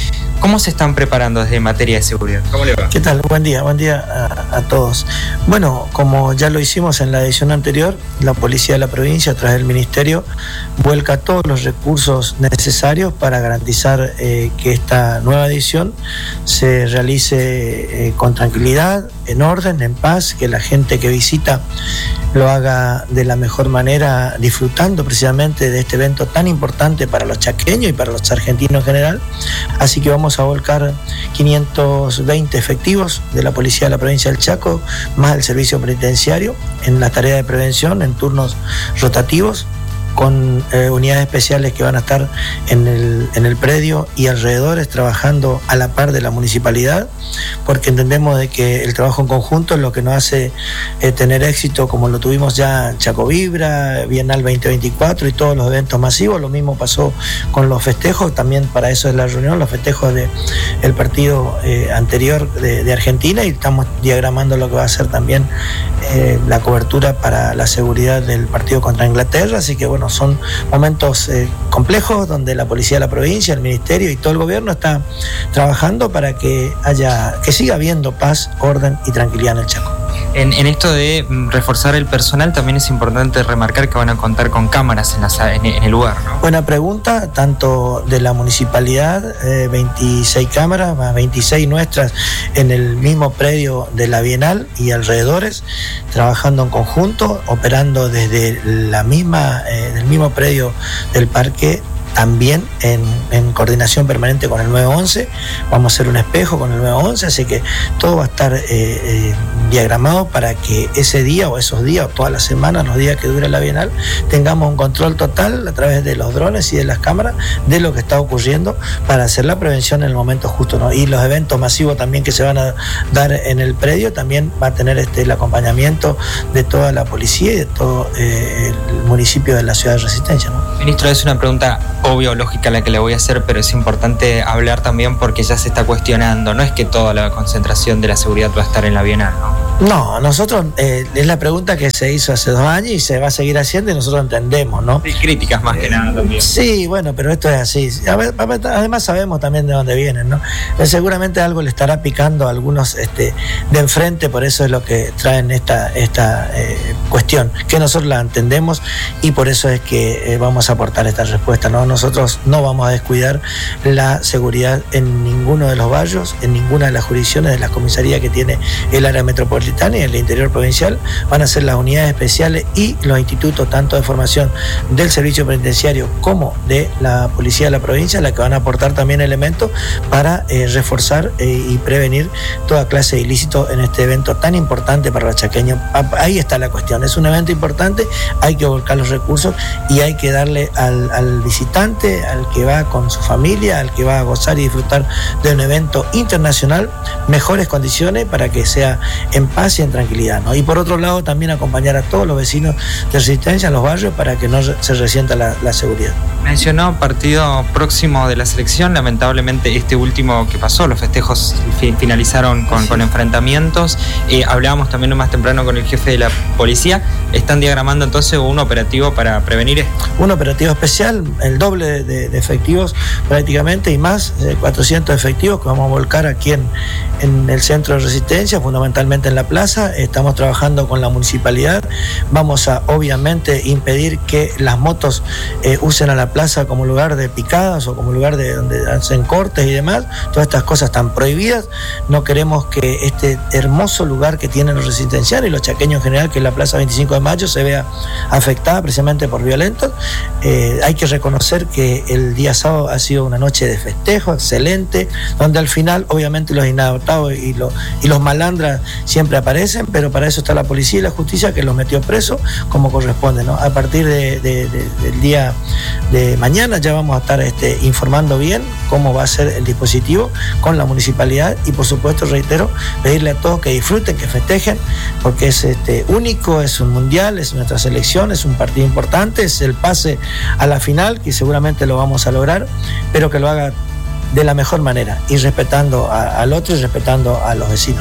G: ¿Cómo se están preparando desde materia de seguridad? ¿Cómo le va?
H: ¿Qué tal? Buen día, buen día a, a todos. Bueno, como ya lo hicimos en la edición anterior, la Policía de la Provincia, a través del Ministerio, vuelca todos los recursos necesarios para garantizar eh, que esta nueva edición se realice eh, con tranquilidad, en orden, en paz, que la gente que visita lo haga de la mejor manera, disfrutando precisamente de este evento tan importante para los chaqueños y para los argentinos en general. Así que vamos a volcar quinientos veinte efectivos de la Policía de la Provincia del Chaco, más el servicio penitenciario, en la tarea de prevención, en turnos rotativos, con eh, unidades especiales que van a estar en el, en el predio y alrededores, trabajando a la par de la municipalidad, porque entendemos de que el trabajo en conjunto es lo que nos hace eh, tener éxito, como lo tuvimos ya en Chaco Vibra, Bienal veinte veinticuatro y todos los eventos masivos. Lo mismo pasó con los festejos, también para eso es la reunión, los festejos del de partido eh, anterior de, de Argentina, y estamos diagramando lo que va a ser también eh, la cobertura para la seguridad del partido contra Inglaterra. Así que bueno, son momentos eh, complejos donde la Policía de la Provincia, el Ministerio y todo el gobierno está trabajando para que haya, que siga habiendo paz, orden y tranquilidad en el Chaco.
G: En, en esto de reforzar el personal, también es importante remarcar que van a contar con cámaras en, la, en, en el lugar, ¿no?
H: Buena pregunta, tanto de la municipalidad, eh, veintiséis cámaras, más veintiséis nuestras en el mismo predio de la Bienal y alrededores, trabajando en conjunto, operando desde la misma, eh, del mismo predio del parque, también en, en coordinación permanente con el nueve once. Vamos a hacer un espejo con el nueve once, así que todo va a estar eh, eh, diagramado para que ese día o esos días o todas las semanas, los días que dure la Bienal, tengamos un control total a través de los drones y de las cámaras de lo que está ocurriendo, para hacer la prevención en el momento justo, ¿no? Y los eventos masivos también que se van a dar en el predio también va a tener este, el acompañamiento de toda la policía y de todo eh, el municipio de la ciudad de Resistencia, ¿no?
G: Ministro, es una pregunta obvio, lógica la que le voy a hacer, pero es importante hablar también porque ya se está cuestionando. No es que toda la concentración de la seguridad va a estar en la Bienal, ¿no?
H: No, nosotros, eh, es la pregunta que se hizo hace dos años y se va a seguir haciendo, y nosotros entendemos, ¿no?
G: Y críticas más que nada también.
H: Sí, bueno, pero esto es así. Además sabemos también de dónde vienen, ¿no? Seguramente algo le estará picando a algunos este, de enfrente, por eso es lo que traen esta, esta eh, cuestión, que nosotros la entendemos, y por eso es que eh, vamos a aportar esta respuesta, ¿no? Nosotros no vamos a descuidar la seguridad en ninguno de los barrios, en ninguna de las jurisdicciones de la comisaría que tiene el área metropolitana y el interior provincial. Van a ser las unidades especiales y los institutos, tanto de formación del servicio penitenciario como de la Policía de la Provincia, la que van a aportar también elementos para eh, reforzar eh, y prevenir toda clase de ilícito en este evento tan importante para los chaqueños. Ahí está la cuestión, es un evento importante, hay que volcar los recursos y hay que darle al, al visitante, al que va con su familia, al que va a gozar y disfrutar de un evento internacional, mejores condiciones para que sea en paz y en tranquilidad, ¿no? Y por otro lado también acompañar a todos los vecinos de Resistencia, a los barrios, para que no se resienta la, la seguridad.
G: Mencionó partido próximo de la selección, lamentablemente este último que pasó, los festejos fi- finalizaron con, sí. con enfrentamientos. Eh, hablábamos también más temprano con el jefe de la policía, están diagramando entonces un operativo para prevenir esto.
H: Un operativo especial, el doble de, de efectivos prácticamente y más, eh, cuatrocientos efectivos que vamos a volcar aquí en, en el centro de Resistencia, fundamentalmente en la plaza. Estamos trabajando con la municipalidad, vamos a obviamente impedir que las motos eh, usen a la plaza como lugar de picadas o como lugar de donde hacen cortes y demás. Todas estas cosas están prohibidas. No queremos que este hermoso lugar que tienen los resistenciales y los chaqueños en general, que es la plaza veinticinco de mayo, se vea afectada precisamente por violentos. Eh, hay que reconocer que el día sábado ha sido una noche de festejo excelente, donde al final obviamente los inadaptados y los, y los malandras siempre aparecen, pero para eso está la policía y la justicia, que los metió presos como corresponde, ¿no? A partir de, de, de, del día de mañana ya vamos a estar este, informando bien cómo va a ser el dispositivo con la municipalidad, y por supuesto, reitero, pedirle a todos que disfruten, que festejen, porque es este, único, es un mundial, es nuestra selección, es un partido importante, es el pase a la final, que seguramente lo vamos a lograr, pero que lo haga de la mejor manera y respetando a, al otro y respetando a los vecinos.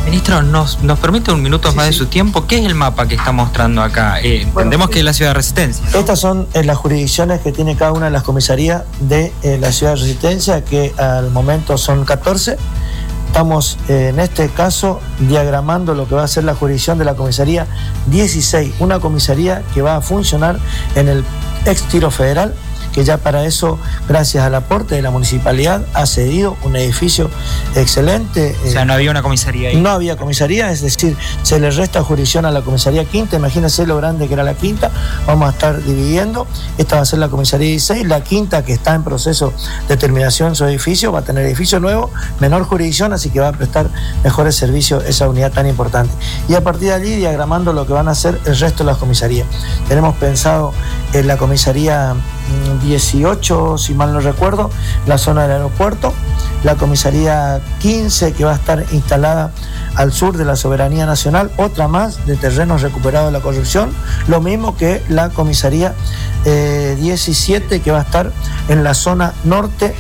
G: Ministro, ¿nos, nos permite un minuto
H: Sí,
G: más
H: sí.
G: de su tiempo? ¿Qué es el mapa que está mostrando acá? Eh, entendemos que es la ciudad de Resistencia, ¿no?
H: Estas son eh, las jurisdicciones que tiene cada una de las comisarías de eh, la ciudad de Resistencia, que al momento son catorce. Estamos eh, en este caso diagramando lo que va a ser la jurisdicción de la comisaría dieciséis, una comisaría que va a funcionar en el ex Tiro Federal, que ya para eso, gracias al aporte de la municipalidad, ha cedido un edificio excelente.
G: O sea, no había una comisaría ahí.
H: No había comisaría, es decir, se le resta jurisdicción a la comisaría quinta. Imagínense lo grande que era la quinta. Vamos a estar dividiendo. Esta va a ser la comisaría dieciséis. La quinta, que está en proceso de terminación en su edificio, va a tener edificio nuevo, menor jurisdicción, así que va a prestar mejores servicios esa unidad tan importante. Y a partir de allí, diagramando lo que van a hacer el resto de las comisarías. Tenemos pensado en la comisaría dieciocho, si mal no recuerdo, la zona del aeropuerto, la comisaría quince, que va a estar instalada al sur de la soberanía nacional, otra más de terrenos recuperados de la corrupción, lo mismo que la comisaría eh, diecisiete, que va a estar en la zona norte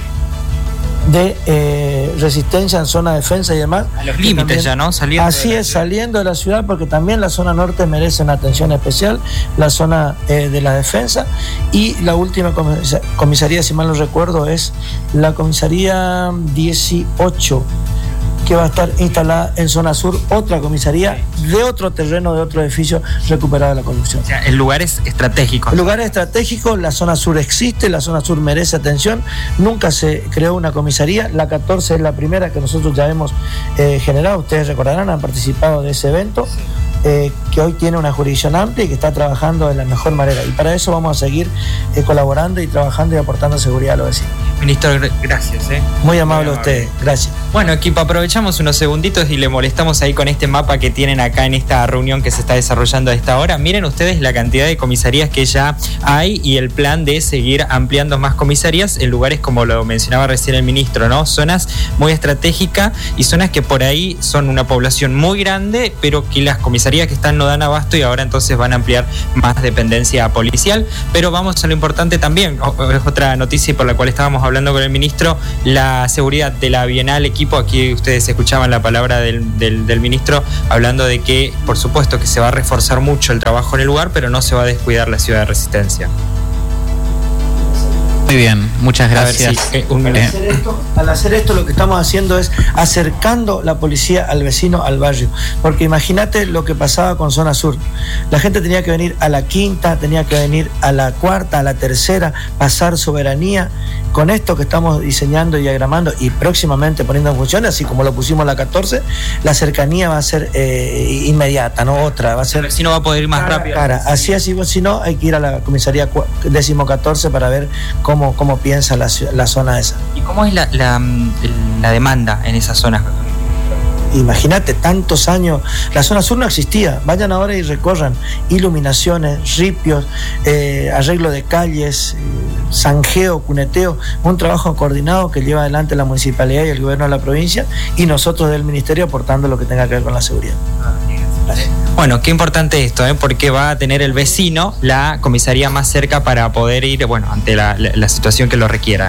H: de eh, Resistencia, en zona de defensa y demás.
G: A los límites ya, ¿no? Saliendo
H: Así
G: de la
H: es,
G: ciudad.
H: saliendo de la ciudad, porque también la zona norte merece una atención especial, la zona eh, de la defensa. Y la última comisa- comisaría, si mal no recuerdo, es la comisaría dieciocho, que va a estar instalada en zona sur, otra comisaría de otro terreno, de otro edificio recuperado de la corrupción.
G: O sea, el lugar es estratégico.
H: El lugar es estratégico, la zona sur existe, la zona sur merece atención, nunca se creó una comisaría, la catorce es la primera que nosotros ya hemos eh, generado, ustedes recordarán, han participado de ese evento, eh, que hoy tiene una jurisdicción amplia y que está trabajando de la mejor manera, y para eso vamos a seguir eh, colaborando y trabajando y aportando seguridad a los vecinos.
G: Ministro, gr- gracias. ¿eh?
H: Muy amable a
G: Muy
H: ustedes, gracias.
G: Bueno, equipo, aprovechamos unos segunditos y le molestamos ahí con este mapa que tienen acá en esta reunión que se está desarrollando a esta hora. Miren ustedes la cantidad de comisarías que ya hay y el plan de seguir ampliando más comisarías en lugares como lo mencionaba recién el ministro, ¿no? Zonas muy estratégicas y zonas que por ahí son una población muy grande, pero que las comisarías que están no dan abasto y ahora entonces van a ampliar más dependencia policial. Pero vamos a lo importante también, es otra noticia por la cual estábamos hablando con el ministro, la seguridad de la Bienal Equipo. Aquí ustedes escuchaban la palabra del, del, del ministro hablando de que, por supuesto, que se va a reforzar mucho el trabajo en el lugar, pero no se va a descuidar la ciudad de Resistencia.
A: Muy bien, muchas gracias.
G: A ver si, eh, un minuto.
H: Al hacer esto, al hacer esto lo que estamos haciendo es acercando la policía al vecino, al barrio. Porque imagínate lo que pasaba con zona sur. La gente tenía que venir a la quinta, tenía que venir a la cuarta, a la tercera, pasar soberanía. Con esto que estamos diseñando y diagramando y próximamente poniendo en función, así como lo pusimos en la catorce, la cercanía va a ser eh, inmediata, no otra. Va a ser
G: El vecino va a poder ir más
H: cara a
G: rápido.
H: cara. Así, así, si no, hay que ir a la comisaría cua- décimo catorce para ver cómo, cómo piensa la, ciu- la zona esa.
G: ¿Y cómo es la, la, la demanda en esas zonas?
H: Imagínate, tantos años, la zona sur no existía. Vayan ahora y recorran iluminaciones, ripios, eh, arreglo de calles, eh, zanjeo, cuneteo, un trabajo coordinado que lleva adelante la municipalidad y el gobierno de la provincia y nosotros del ministerio aportando lo que tenga que ver con la seguridad. Gracias.
G: Bueno, qué importante esto, ¿eh? Porque va a tener el vecino la comisaría más cerca para poder ir, bueno, ante la, la, la situación que lo requiera.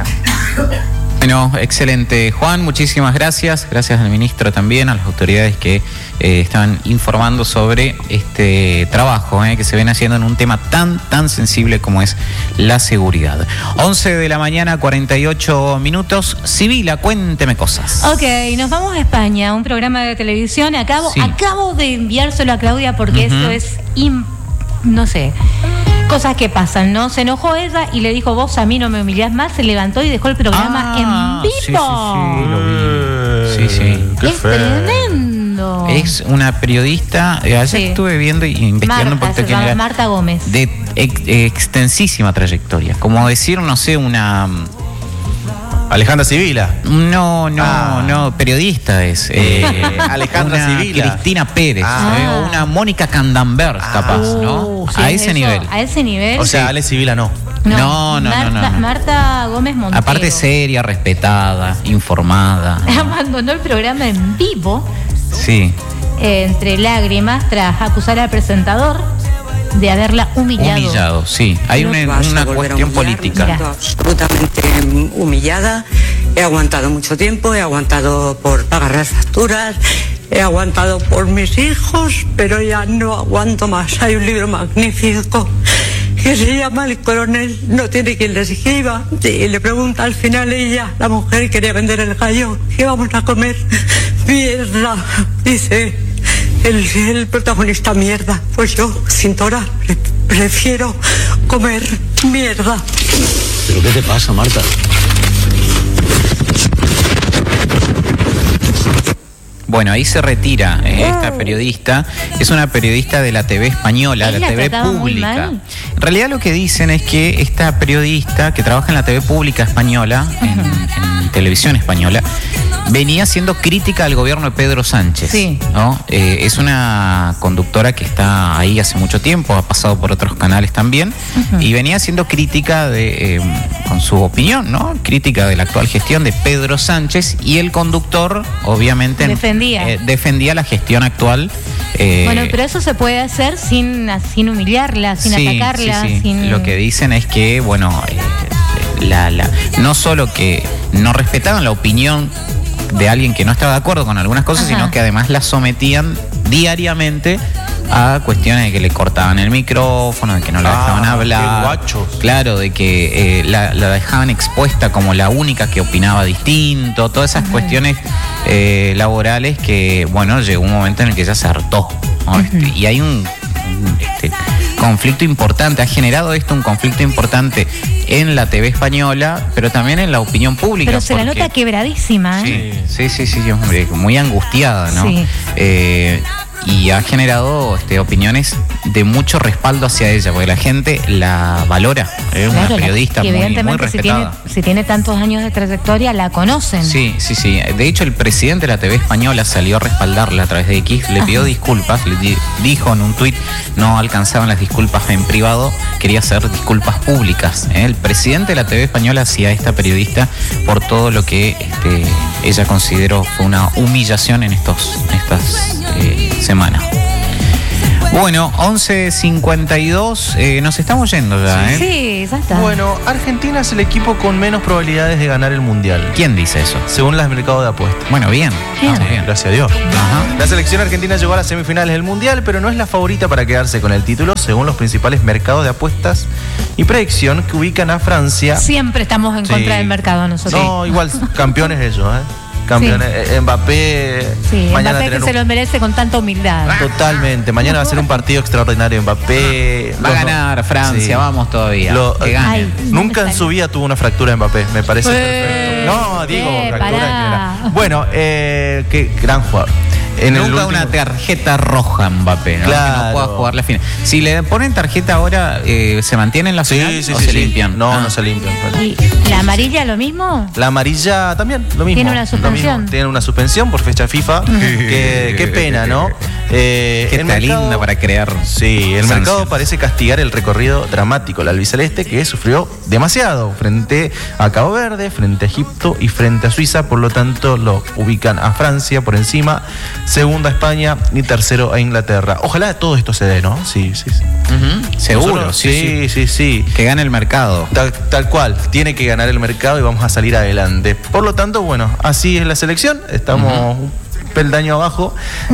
A: Bueno, excelente. Juan, muchísimas gracias. Gracias al ministro también, a las autoridades que eh, estaban informando sobre este trabajo eh, que se ven haciendo en un tema tan, tan sensible como es la seguridad. once de la mañana, cuarenta y ocho minutos. Sibila, cuénteme cosas.
C: Ok, nos vamos a España, un programa de televisión. Acabo,
A: Sí.
C: acabo de enviárselo a Claudia porque
A: Ujú.
C: esto es, im- no sé, cosas que pasan, ¿no? Se enojó ella y le dijo, vos a mí no me humillás más, se levantó y dejó el programa
A: Ah,
C: en
A: sí,
C: vivo.
A: sí, sí, lo vi. Sí, sí.
B: Qué
C: Es
B: feo.
C: tremendo.
A: Es una periodista, eh, ayer
C: Sí.
A: estuve viendo y investigando un
C: Marta,
A: poquito
C: se
A: quién
C: llama
A: era,
C: Marta Gómez.
A: de ex- extensísima trayectoria. Como decir, no sé, una...
B: Alejandra Sibila.
A: No, no,
B: Ah.
A: no, periodista es. eh,
B: Alejandra
A: una
B: Sibila.
A: Cristina Pérez,
B: Ah.
A: eh, o una Mónica Candanver, capaz, ¿no?
C: Uh, sí,
A: a
C: es
A: ese
C: eso,
A: nivel.
C: A ese nivel.
B: O sea, Ale Sibila no.
A: No, no, no,
C: Marta,
A: no, no.
C: Marta Gómez Montero.
A: Aparte seria, respetada, informada. ¿no?
C: Abandonó el programa en vivo
A: Sí.
C: eh, entre lágrimas tras acusar al presentador de haberla humillado.
A: Humillado, sí. Hay
I: No
A: una,
I: te vas a
A: una
I: volver a
A: cuestión
I: humillar,
A: política.
I: me siento absolutamente humillada. He aguantado mucho tiempo, he aguantado por pagar las facturas, He aguantado por mis hijos, pero ya no aguanto más. Hay un libro magnífico que se llama El coronel no tiene quien le escriba, y le pregunta al final ella, la mujer quería vender el gallo, ¿qué vamos a comer? Mierda, dice el, el protagonista, mierda. Pues yo, Cintora, pre- prefiero comer mierda.
J: ¿Pero qué te pasa, Marta?
A: Bueno, ahí se retira eh, esta periodista. Es una periodista de la T V española,
C: Él
A: la
C: la
A: T V
C: trataba muy
A: pública.
C: mal.
A: En realidad lo que dicen es que esta periodista que trabaja en la T V pública española, en, en televisión española, venía siendo crítica al gobierno de Pedro Sánchez.
C: Sí.
A: ¿No? Eh, es una conductora que está ahí hace mucho tiempo, ha pasado por otros canales también, uh-huh. y venía siendo crítica de, eh, con su opinión, ¿no? Crítica de la actual gestión de Pedro Sánchez, y el conductor, obviamente,
C: defendía,
A: eh, defendía la gestión actual. Eh,
C: bueno, pero eso se puede hacer sin, sin humillarla, sin
A: sí,
C: atacarla,
A: sí, sí.
C: sin...
A: Lo que dicen es que, bueno, eh, la, la, no solo que no respetaban la opinión de alguien que no estaba de acuerdo con algunas cosas, Ajá. sino que además la sometían diariamente a cuestiones de que le cortaban el micrófono, de que no la dejaban
B: ah,
A: hablar.
B: Qué guachos.
A: Claro, de que eh, la, la dejaban expuesta como la única que opinaba distinto, todas esas Ajá. cuestiones eh, laborales que, bueno, llegó un momento en el que ya se hartó, ¿no? este, y hay un, un este, conflicto importante, ha generado esto un conflicto importante en la T V española, pero también en la opinión pública.
C: Pero se
A: porque,
C: la nota quebradísima, ¿eh?
A: Sí, sí, sí, sí, hombre, muy angustiada, ¿no? Sí. Eh, y ha generado este, opiniones de mucho respaldo hacia ella, porque la gente la valora. Es
C: claro,
A: una periodista
C: la,
A: muy,
C: evidentemente
A: muy respetada.
C: Si tiene, si tiene tantos años de trayectoria, la conocen.
A: Sí, sí, sí. De hecho, el presidente de la T V española salió a respaldarla a través de X, le pidió Ajá. disculpas, le di, dijo en un tuit, no alcanzaban las disculpas en privado, quería hacer disculpas públicas. ¿eh? El presidente de la T V española hacia esta periodista por todo lo que este, ella consideró fue una humillación en estos estas eh, semanas. Bueno, once cincuenta y dos, eh, nos estamos yendo ya, ¿eh?
C: Sí, ya está.
B: Bueno, Argentina es el equipo con menos probabilidades de ganar el Mundial.
A: ¿Quién dice eso?
B: Según las mercados de apuestas.
A: Bueno, bien.
C: Bien.
A: Vamos bien.
B: Gracias a Dios.
A: Ajá.
B: La selección argentina llegó a las semifinales del Mundial, pero no es la favorita para quedarse con el título, según los principales mercados de apuestas y predicción que ubican a Francia.
C: Siempre estamos en
B: Sí.
C: contra del mercado nosotros.
B: No, igual, campeones ellos, ¿eh? Campeones.
C: Sí.
B: Eh, Mbappé.
C: Sí,
B: mañana
C: Mbappé que
B: un...
C: se lo merece con tanta humildad.
B: Totalmente. Mañana va a ser un partido extraordinario. Mbappé.
A: Va a
B: Los...
A: ganar Francia,
B: Sí.
A: vamos todavía.
B: Lo...
A: Que gane.
C: Ay,
B: Nunca en
C: sale.
B: su vida tuvo una fractura de Mbappé, me parece
C: Eh,
B: perfecto. No, digo,
C: eh,
B: fractura.
C: pará.
B: que era. Bueno, eh, qué gran jugador. En
A: Nunca
B: el último...
A: una tarjeta roja Mbappé, ¿no?
B: Claro.
A: Que no pueda jugar la final. Si le ponen tarjeta ahora, eh, ¿se mantiene en la
B: Sí,
A: final
B: sí,
A: o
B: sí,
A: se
B: sí.
A: limpian?
B: No,
A: Ah.
B: no se limpian.
C: ¿Y la amarilla lo mismo?
B: La amarilla también, lo mismo.
C: Tiene una
B: lo
C: suspensión.
B: mismo. Tiene una suspensión por fecha FIFA. que, qué pena, ¿no? Eh,
A: Qué
B: el
A: está
B: mercado-
A: linda para crear.
B: Sí, el
A: sanción.
B: mercado parece castigar el recorrido dramático del albiceleste, que sufrió demasiado frente a Cabo Verde, frente a Egipto y frente a Suiza. Por lo tanto, lo ubican a Francia por encima, segundo a España y tercero a Inglaterra. Ojalá todo esto se dé, ¿no? Sí, sí. sí.
A: Ujú, seguro,
B: Nosotros-
A: sí, sí.
B: sí, sí, sí.
A: Que gane el mercado.
B: Tal, tal cual, tiene que ganar el mercado y vamos a salir adelante. Por lo tanto, bueno, así es la selección. Estamos un peldaño abajo.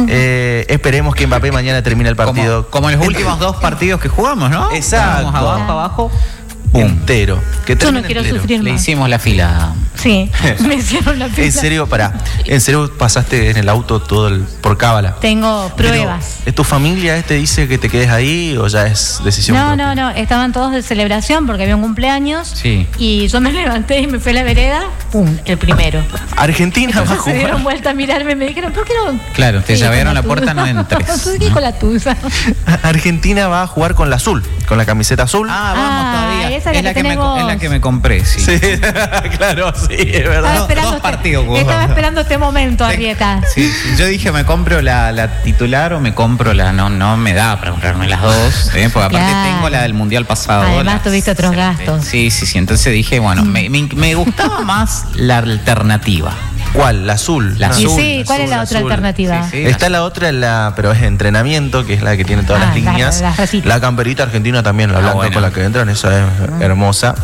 B: Eh, esperemos que Mbappé mañana termine el partido.
A: Como, como en los últimos dos partidos que jugamos, ¿no?
B: Exacto.
A: Vamos abajo, abajo.
B: Entero. Que
C: Yo no
B: termine
C: quiero
B: entero.
C: sufrir
A: Le
C: más.
A: hicimos la fila.
C: Sí, me hicieron la fila.
B: En serio, pará. En serio pasaste en el auto todo el por cábala.
C: Tengo pruebas.
B: Pero, ¿tu familia este dice que te quedes ahí o ya es decisión
C: No,
B: propia?
C: no, no, estaban todos de celebración porque había un cumpleaños.
A: Sí.
C: Y yo me levanté y me fui a la vereda, ¡pum! El primero.
B: Argentina va a
C: Entonces se dieron
B: jugar.
C: vuelta a mirarme y me dijeron, ¿por qué no?
A: Claro, te
C: Sí,
A: llamaron
C: con
A: la puerta, no
C: tuya.
A: entres.
C: ¿Por qué con la tuya?
B: Argentina va a jugar con la azul, con la camiseta azul.
A: Ah, vamos
C: Ah,
A: todavía.
C: esa es la que
A: que me,
C: tenés
A: co- es la
C: vos.
A: que me compré, sí.
B: Sí, claro, sí, es
C: Estaba
B: verdad.
C: esperando
A: dos
C: este-
A: partidos, vos.
C: Estaba esperando este momento, Arrieta.
A: Sí, sí. Yo dije, ¿me compro la, la titular o me compro la...? No, no me da para comprarme las dos, ¿eh? Porque aparte
C: Claro.
A: tengo la del Mundial pasado.
C: Además,
A: la-
C: tuviste otros gastos.
A: Sí, sí, sí. Entonces dije, bueno, me, me, me gustaba más la alternativa.
B: ¿Cuál? La azul.
A: La
B: No.
C: Y
A: azul,
C: sí, ¿cuál es la otra
B: azul.
C: alternativa?
A: Sí, sí.
B: Está la otra, la, pero es de entrenamiento, que es la que tiene todas
C: Ah,
B: las
C: la-
B: líneas.
C: la rosita.
B: La camperita argentina también, la
A: Ah,
B: blanca
A: bueno.
B: con la que entran, esa es hermosa.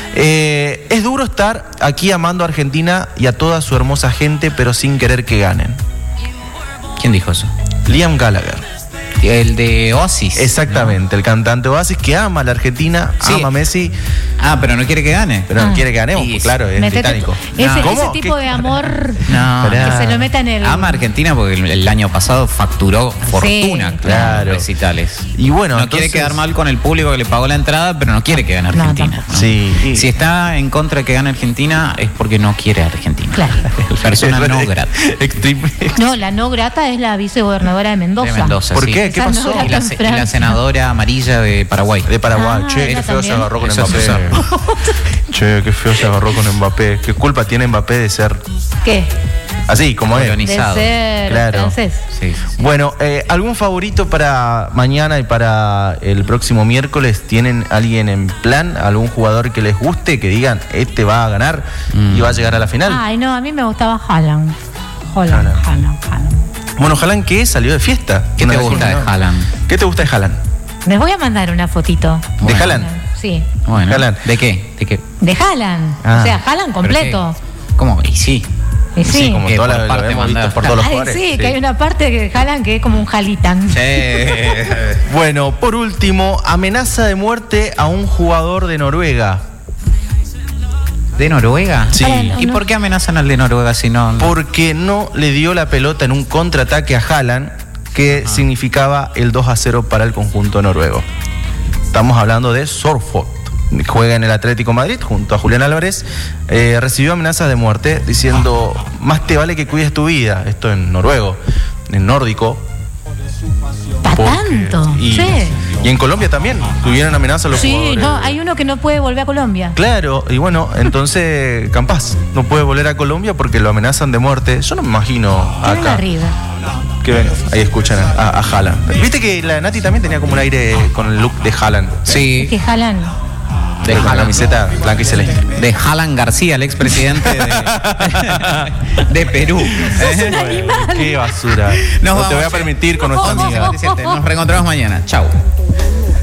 B: Eh, es duro estar aquí amando a Argentina y a toda su hermosa gente, pero sin querer que ganen.
A: ¿Quién dijo eso?
B: Liam Gallagher.
A: El de Oasis.
B: Exactamente, ¿no? El cantante Oasis que ama a la Argentina, sí. ama a Messi.
A: Ah, pero no quiere que gane.
B: Pero
C: ah.
B: no quiere que ganemos, pues, claro, es
C: Metete
B: británico.
C: Ese,
B: ¿Cómo?
C: ese tipo
B: ¿Qué?
C: de amor
A: no,
C: que se lo meta en el...
A: Ama a Argentina porque el, el año pasado facturó fortuna,
C: sí,
A: claro, recitales.
B: Y bueno,
A: no
B: entonces...
A: quiere quedar mal con el público que le pagó la entrada, pero no quiere que gane Argentina.
C: No,
A: ¿no?
B: Sí. Y...
A: Si está en contra de que gane Argentina es porque no quiere a Argentina.
C: Claro.
A: Persona no grata.
C: No, la no grata es la vicegobernadora de Mendoza.
A: De Mendoza,
B: ¿Por
A: sí.
B: qué? ¿Qué
C: Esa
B: pasó?
C: no
A: Y la, y la senadora amarilla de Paraguay.
B: De Paraguay.
C: Ah,
B: che,
C: ella
B: qué feo
C: también.
B: se agarró con
A: Eso
B: Mbappé.
A: se usa.
B: Che, qué feo se agarró con Mbappé. ¿Qué culpa tiene Mbappé de ser
C: ¿Qué?
B: así, como es?
C: De
A: Organizado.
C: ser
B: Claro.
C: francés.
A: Sí, sí.
B: Bueno, eh, ¿algún favorito para mañana y para el próximo miércoles? ¿Tienen alguien en plan? ¿Algún jugador que les guste? Que digan, este va a ganar
A: Mm.
B: y va a llegar a la final.
C: Ay, no, a mí me gustaba Haaland. Haaland,
B: Haaland.
C: Haaland, Haaland.
B: Bueno, Haaland, ¿qué? Salió de fiesta.
A: ¿Qué
B: Una
A: te
B: vez
A: gusta
B: que
A: de
B: no.
A: Haaland?
B: ¿Qué te gusta de Haaland?
C: Les voy a mandar una fotito.
B: ¿De
A: Bueno.
B: Haaland?
C: Sí.
A: Bueno,
B: Haaland.
A: ¿de qué? ¿De qué?
C: De Haaland.
B: Ah.
C: O sea, Haaland completo.
A: ¿Qué? ¿Cómo? Y sí.
C: Y sí.
B: Sí, como
A: Que
B: todas
A: por
B: las lo
A: parte
B: hemos visto
A: manda-
B: por todos los
C: Ay,
B: jugadores.
C: sí,
B: Sí.
C: que hay una parte de Haaland que es como un Jalitan.
B: Bueno, por último, amenaza de muerte a un jugador de Noruega.
A: ¿De Noruega?
B: Sí.
C: Para, no,
A: ¿Y
C: no.
A: por qué amenazan al de Noruega si no?
B: Porque no le dio la pelota en un contraataque a Haaland, que significaba el dos a cero para el conjunto noruego. Estamos hablando de Sorfot. Juega en el Atlético Madrid junto a Julián Álvarez. Eh, recibió amenazas de muerte diciendo, más te vale que cuides tu vida. Esto en noruego, en nórdico.
C: ¿Pa
B: Porque-
C: tanto?
B: Y,
C: Sí.
B: y en Colombia también tuvieron amenazas los
C: Sí,
B: jugadores.
C: no, hay uno que no puede volver a Colombia.
B: Claro, y bueno, entonces Campas no puede volver a Colombia porque lo amenazan de muerte. Yo no me imagino
C: Que venga
B: acá.
C: River.
B: Que ven, ahí escuchan a, a Haaland. Viste que la Nati también tenía como un aire con el look de Haaland.
A: Sí,
C: Que Haaland.
A: de
B: Con la
A: Haaland.
B: camiseta blanca y celeste.
A: De Haaland García, el expresidente de, de Perú.
B: Qué basura.
A: Nos
B: no te
A: vamos,
B: voy a
A: che.
B: permitir con nuestra
A: once
B: amiga.
A: cincuenta y siete. Nos reencontramos mañana. Chau.